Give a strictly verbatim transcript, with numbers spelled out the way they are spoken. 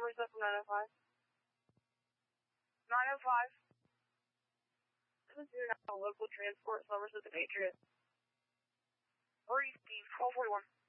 service up from nine oh five. nine oh five. This is your local transport service at the Patriot. Hurry, Steve, twelve forty-one.